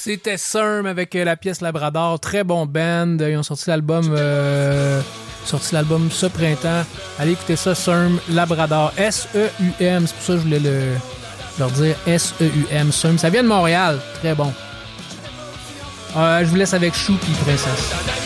C'était Surm avec la pièce Labrador. Très bon band. Ils ont sorti l'album ce printemps. Allez écouter ça, Surm Labrador. S-E-U-M. C'est pour ça que je voulais leur dire S-E-U-M. Surm. Ça vient de Montréal. Très bon. Je vous laisse avec Chou puis Princesse.